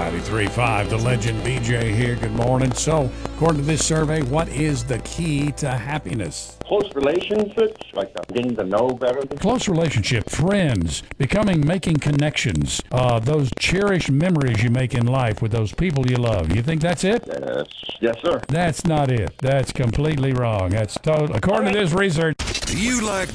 93.5, The Legend BJ here. Good morning. So, according to this survey, what is the key to happiness? Close relationships, like getting to know better. Close relationship, friends, making connections, those cherished memories you make in life with those people you love. You think that's it? Yes, sir. That's not it. That's completely wrong. That's total. According to this research. Do you like